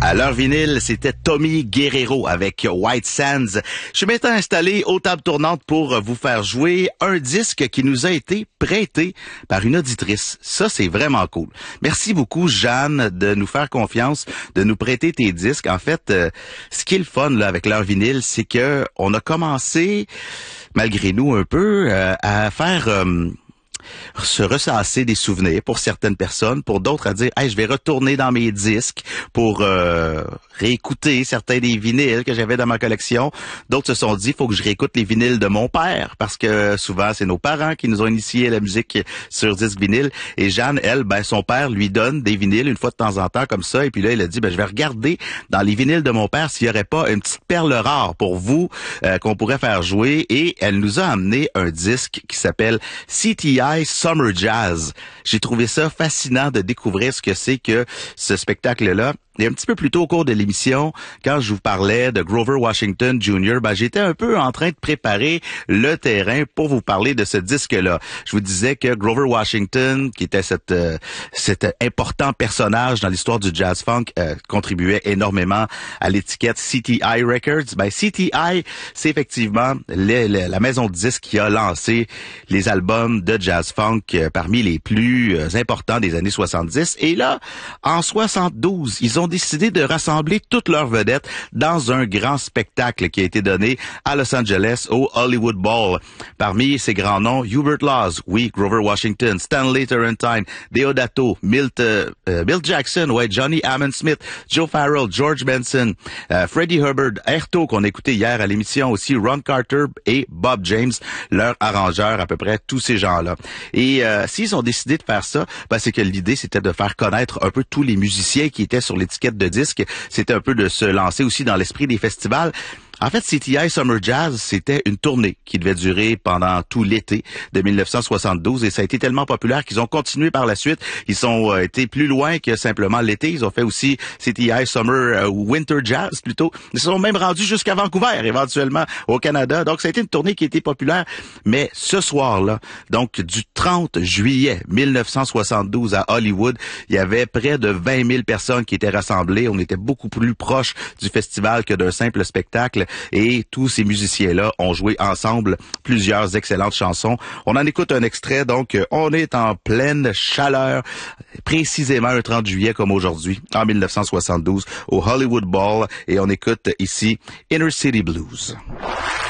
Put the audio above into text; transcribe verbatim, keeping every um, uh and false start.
À l'heure vinyle, c'était Tommy Guerrero avec White Sands. Je suis maintenant installé aux tables tournantes pour vous faire jouer un disque qui nous a été prêté par une auditrice. Ça, c'est vraiment cool. Merci beaucoup, Jeanne, de nous faire confiance, de nous prêter tes disques. En fait, euh, ce qui est le fun là avec l'heure vinyle, c'est que on a commencé, malgré nous un peu, euh, à faire... Euh, se ressasser des souvenirs pour certaines personnes, pour d'autres à dire hey, je vais retourner dans mes disques pour euh, réécouter certains des vinyles que j'avais dans ma collection. D'autres se sont dit faut que je réécoute les vinyles de mon père parce que souvent c'est nos parents qui nous ont initiés à la musique sur disque vinyle. Et Jeanne, elle, ben son père lui donne des vinyles une fois de temps en temps comme ça. Et puis là, il a dit ben je vais regarder dans les vinyles de mon père s'il y aurait pas une petite perle rare pour vous euh, qu'on pourrait faire jouer. Et elle nous a amené un disque qui s'appelle C T I Summer Jazz. J'ai trouvé ça fascinant de découvrir ce que c'est que ce spectacle-là. Et un petit peu plus tôt au cours de l'émission, quand je vous parlais de Grover Washington Junior, ben j'étais un peu en train de préparer le terrain pour vous parler de ce disque-là. Je vous disais que Grover Washington, qui était cet, euh, cet important personnage dans l'histoire du jazz funk, euh, contribuait énormément à l'étiquette C T I Records. Ben C T I, c'est effectivement les, les, la maison de disques qui a lancé les albums de jazz funk euh, parmi les plus euh, importants des années soixante-dix. Et là, en soixante-douze, ils ont décidé de rassembler toutes leurs vedettes dans un grand spectacle qui a été donné à Los Angeles au Hollywood Bowl. Parmi ces grands noms, Hubert Laws, oui, Grover Washington, Stanley Turrentine, Deodato, Milt, euh, euh, Milt Jackson, ouais, Johnny Hammond Smith, Joe Farrell, George Benson, euh, Freddie Hubbard, Airto qu'on a écouté hier à l'émission aussi, Ron Carter et Bob James, leurs arrangeurs, à peu près tous ces gens-là. Et euh, s'ils ont décidé de faire ça, ben, c'est que l'idée c'était de faire connaître un peu tous les musiciens qui étaient sur l'étiquette de disque, c'était un peu de se lancer aussi dans l'esprit des festivals. En fait, C T I Summer Jazz, c'était une tournée qui devait durer pendant tout l'été de mille neuf cent soixante-douze et ça a été tellement populaire qu'ils ont continué par la suite. Ils ont euh, été plus loin que simplement l'été. Ils ont fait aussi C T I Summer euh, Winter Jazz plutôt. Ils se sont même rendus jusqu'à Vancouver éventuellement au Canada. Donc, ça a été une tournée qui a été populaire. Mais ce soir-là, donc du trente juillet mille neuf cent soixante-douze à Hollywood, il y avait près de vingt mille personnes qui étaient rassemblées. On était beaucoup plus proche du festival que d'un simple spectacle. Et tous ces musiciens-là ont joué ensemble plusieurs excellentes chansons. On en écoute un extrait, donc on est en pleine chaleur, précisément un trente juillet comme aujourd'hui, en mille neuf cent soixante-douze, au Hollywood Bowl, et on écoute ici Inner City Blues.